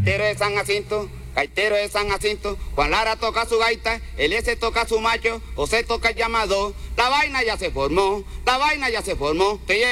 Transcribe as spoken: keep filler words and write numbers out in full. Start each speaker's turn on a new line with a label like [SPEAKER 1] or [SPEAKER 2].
[SPEAKER 1] gaitero de San Jacinto, gaitero de San Jacinto. Juan Lara toca su gaita, Eliezer toca su macho, José toca el llamado. La vaina ya se formó, la vaina ya se formó. Te